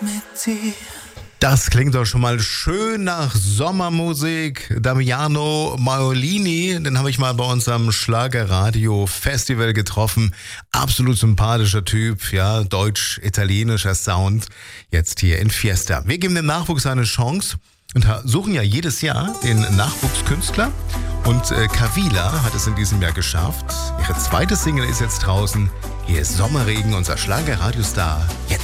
Das klingt doch schon mal schön nach Sommermusik. Damiano Maiolini, den habe ich mal bei unserem Schlagerradio-Festival getroffen. Absolut sympathischer Typ, ja, deutsch-italienischer Sound. Jetzt hier in Fiesta. Wir geben dem Nachwuchs eine Chance und suchen ja jedes Jahr den Nachwuchskünstler. Und Kavila hat es in diesem Jahr geschafft. Ihre zweite Single ist jetzt draußen. Hier ist Sommerregen, unser Schlagerradiostar. Jetzt.